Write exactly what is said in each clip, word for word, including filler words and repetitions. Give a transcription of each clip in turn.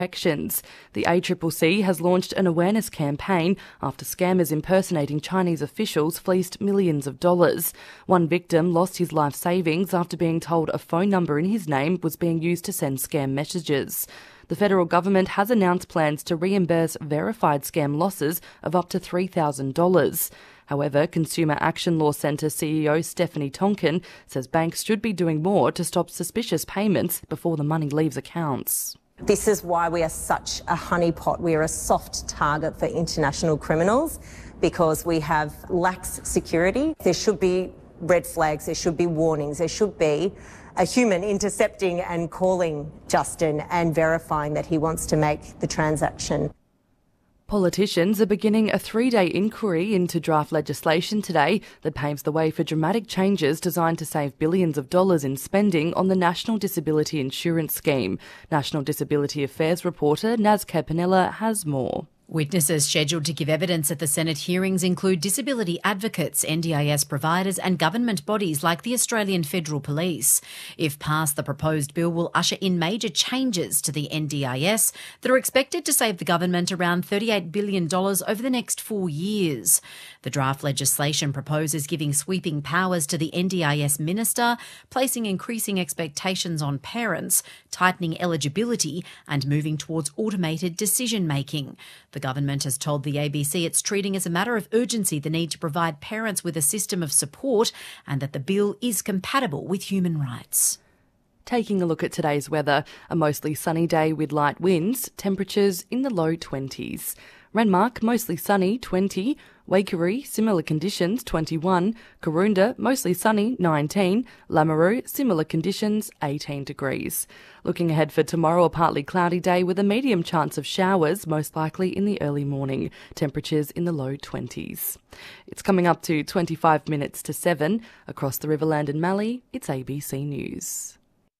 Protections. The A C C C has launched an awareness campaign after scammers impersonating Chinese officials fleeced millions of dollars. One victim lost his life savings after being told a phone number in his name was being used to send scam messages. The federal government has announced plans to reimburse verified scam losses of up to three thousand dollars. However, Consumer Action Law Centre C E O Stephanie Tonkin says banks should be doing more to stop suspicious payments before the money leaves accounts. This is why we are such a honeypot. We are a soft target for international criminals because we have lax security. There should be red flags, there should be warnings, there should be a human intercepting and calling Justin and verifying that he wants to make the transaction. Politicians are beginning a three-day inquiry into draft legislation today that paves the way for dramatic changes designed to save billions of dollars in spending on the National Disability Insurance Scheme. National Disability Affairs reporter Naz Campanella has more. Witnesses scheduled to give evidence at the Senate hearings include disability advocates, N D I S providers and government bodies like the Australian Federal Police. If passed, the proposed bill will usher in major changes to the N D I S that are expected to save the government around thirty-eight billion dollars over the next four years. The draft legislation proposes giving sweeping powers to the N D I S minister, placing increasing expectations on parents, tightening eligibility and moving towards automated decision-making. The government has told the A B C it's treating as a matter of urgency the need to provide parents with a system of support and that the bill is compatible with human rights. Taking a look at today's weather, a mostly sunny day with light winds, temperatures in the low twenties. Renmark, mostly sunny, twenty. Waikerie, similar conditions, twenty-one. Karoonda, mostly sunny, nineteen. Lameroo, similar conditions, eighteen degrees. Looking ahead for tomorrow, a partly cloudy day with a medium chance of showers, most likely in the early morning. Temperatures in the low twenties. It's coming up to twenty-five minutes to seven. Across the Riverland and Mallee, it's A B C News.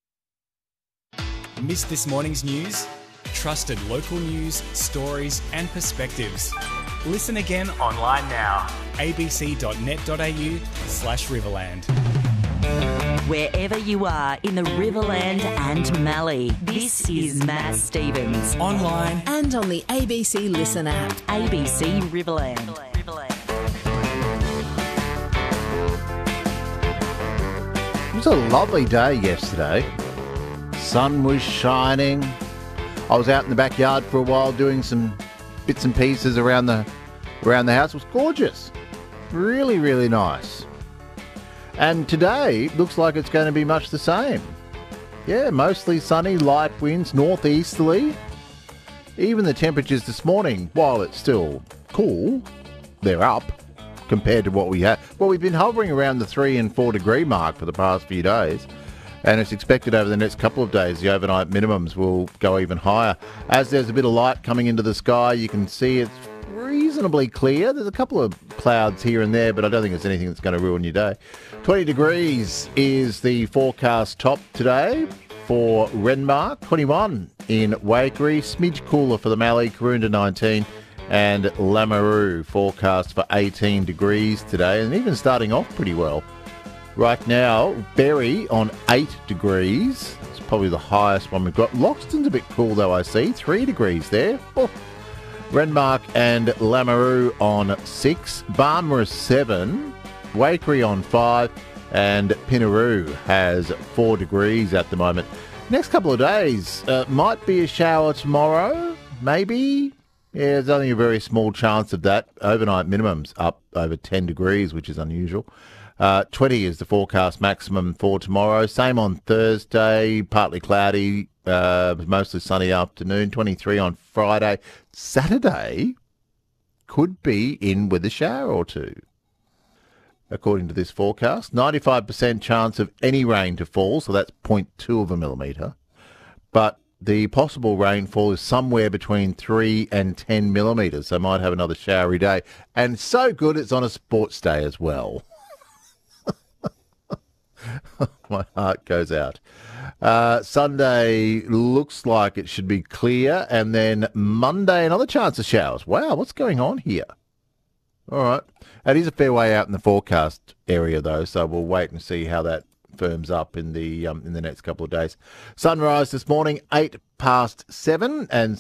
Missed this morning's news? Trusted local news, stories and perspectives. Listen again online now. abc.net.au slash Riverland. Wherever you are in the Riverland and Mallee, this is Matt Stevens. Online and on the A B C Listen app. A B C Riverland. Riverland. It was a lovely day yesterday. Sun was shining. I was out in the backyard for a while doing some bits and pieces around the around the house. It was gorgeous. Really, really nice. And today looks like it's going to be much the same. Yeah, mostly sunny, light winds, northeasterly. Even the temperatures this morning, while it's still cool, they're up compared to what we had. Well, we've been hovering around the three and four degree mark for the past few days. And it's expected over the next couple of days the overnight minimums will go even higher. As there's a bit of light coming into the sky, you can see it's reasonably clear. There's a couple of clouds here and there, but I don't think it's anything that's going to ruin your day. twenty degrees is the forecast top today for Renmark. twenty-one in Waikerie. Smidge cooler for the Mallee. Karoonda nineteen. And Lameroo forecast for eighteen degrees today. And even starting off pretty well. Right now, Berry on eight degrees. It's probably the highest one we've got. Loxton's a bit cool though, I see. three degrees there. Oh. Renmark and Lameroo on six. Barmera seven. Waikerie on five. And Pinnaroo has four degrees at the moment. Next couple of days, uh, might be a shower tomorrow. Maybe. Yeah, there's only a very small chance of that. Overnight minimums up over ten degrees, which is unusual. Uh, twenty is the forecast maximum for tomorrow. Same on Thursday, partly cloudy, uh, mostly sunny afternoon. twenty-three on Friday. Saturday could be in with a shower or two, according to this forecast. ninety-five percent chance of any rain to fall, so that's zero point two of a millimetre. But the possible rainfall is somewhere between three and ten millimetres, so might have another showery day. And so good it's on a sports day as well. My heart goes out. Uh, Sunday looks like it should be clear, and then Monday another chance of showers. Wow, what's going on here? All right. It is a fair way out in the forecast area, though, so we'll wait and see how that firms up in the um, in the next couple of days. Sunrise this morning, eight past seven, and